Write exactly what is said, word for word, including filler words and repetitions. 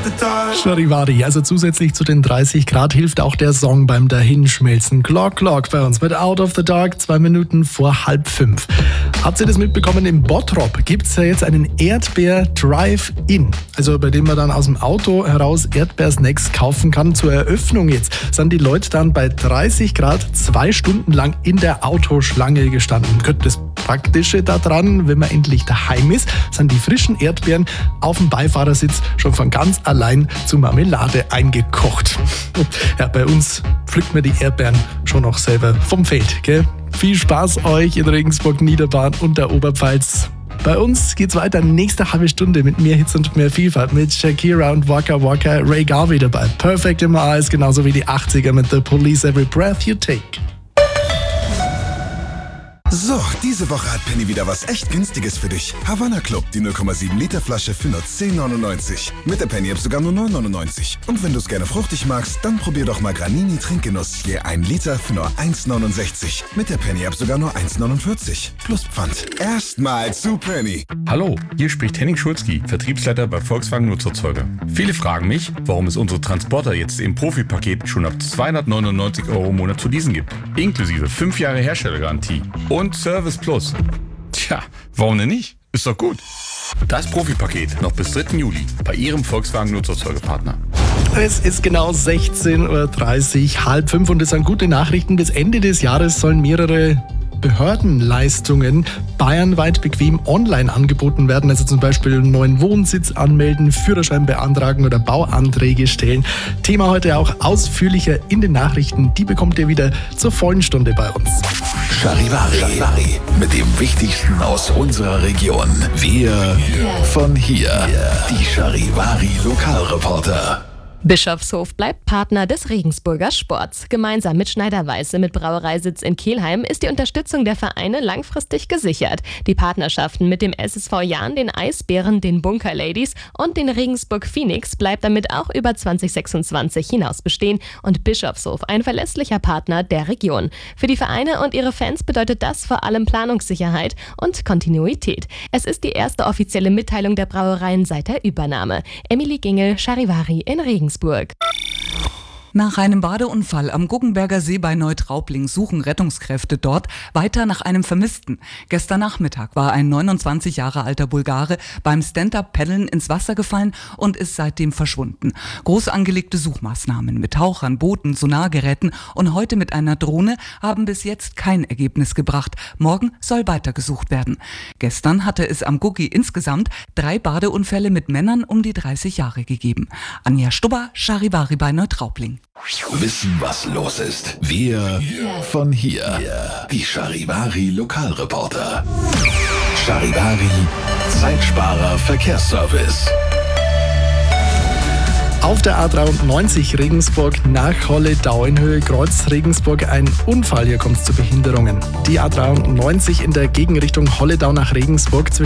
the dark. Charivari, also zusätzlich zu den dreißig Grad hilft auch der Song beim Dahinschmelzen. Clock Clock bei uns mit Out of the Dark, zwei Minuten vor halb fünf. Habt ihr das mitbekommen? Im Bottrop gibt es ja jetzt einen Erdbeer-Drive-In. Also bei dem man dann aus dem Auto heraus Erdbeersnacks kaufen kann. Zur Eröffnung jetzt sind die Leute dann bei dreißig Grad zwei Stunden lang in der Autoschlange gestanden. Das Praktische daran, wenn man endlich daheim ist, sind die frischen Erdbeeren auf dem Beifahrersitz schon von ganz allein zu Marmelade eingekocht. Ja, bei uns pflückt man die Erdbeeren schon noch selber vom Feld, gell? Viel Spaß euch in Regensburg, Niederbayern und der Oberpfalz. Bei uns geht's weiter nächste halbe Stunde mit mehr Hits und mehr Vielfalt mit Shakira und Waka Waka, Ray Garvey dabei. Perfect in My Eyes, genauso wie die achtziger mit The Police, Every Breath You Take. So, diese Woche hat Penny wieder was echt Günstiges für dich. Havana Club, die null Komma sieben Liter Flasche für nur zehn neunundneunzig. Mit der Penny-App sogar nur neun neunundneunzig. Und wenn du es gerne fruchtig magst, dann probier doch mal Granini Trinkgenuss je ein Liter für nur eins neunundsechzig. Mit der Penny-App sogar nur eins neunundvierzig. Plus Pfand. Erstmal zu Penny. Hallo, hier spricht Henning Schulzki, Vertriebsleiter bei Volkswagen Nutzerzeuger. Viele fragen mich, warum es unsere Transporter jetzt im Profi-Paket schon ab zweihundertneunundneunzig Euro im Monat zu leasen gibt. Inklusive fünf Jahre Herstellergarantie. Und Service Plus. Tja, warum denn nicht? Ist doch gut. Das Profi-Paket noch bis dritten Juli bei Ihrem Volkswagen Nutzerzeugerpartner. Es ist genau sechzehn Uhr dreißig, halb fünf und es sind gute Nachrichten. Bis Ende des Jahres sollen mehrere Behördenleistungen bayernweit bequem online angeboten werden. Also zum Beispiel einen neuen Wohnsitz anmelden, Führerschein beantragen oder Bauanträge stellen. Thema heute auch ausführlicher in den Nachrichten. Die bekommt ihr wieder zur vollen Stunde bei uns. Charivari, Charivari mit dem Wichtigsten aus unserer Region. Wir von hier. Die Charivari Lokalreporter. Bischofshof bleibt Partner des Regensburger Sports. Gemeinsam mit Schneider-Weiße mit Brauereisitz in Kelheim ist die Unterstützung der Vereine langfristig gesichert. Die Partnerschaften mit dem S S V Jahn, den Eisbären, den Bunker Ladies und den Regensburg Phoenix bleibt damit auch über zwanzig sechsundzwanzig hinaus bestehen und Bischofshof ein verlässlicher Partner der Region. Für die Vereine und ihre Fans bedeutet das vor allem Planungssicherheit und Kontinuität. Es ist die erste offizielle Mitteilung der Brauereien seit der Übernahme. Emily Gingel, Charivari in Regensburg. Nach einem Badeunfall am Guggenberger See bei Neutraubling suchen Rettungskräfte dort weiter nach einem Vermissten. Gestern Nachmittag war ein neunundzwanzig Jahre alter Bulgare beim Stand-Up-Paddeln ins Wasser gefallen und ist seitdem verschwunden. Groß angelegte Suchmaßnahmen mit Tauchern, Booten, Sonargeräten und heute mit einer Drohne haben bis jetzt kein Ergebnis gebracht. Morgen soll weitergesucht werden. Gestern hatte es am Guggi insgesamt drei Badeunfälle mit Männern um die dreißig Jahre gegeben. Anja Stubber, Charivari bei Neutraubling. Wissen, was los ist. Wir von hier. Die Charivari Lokalreporter. Charivari Zeitsparer Verkehrsservice. Auf der A dreiundneunzig Regensburg nach Holledau in Höhe Kreuz Regensburg ein Unfall. Hier kommt es zu Behinderungen. Die A dreiundneunzig in der Gegenrichtung Holledau nach Regensburg zwischen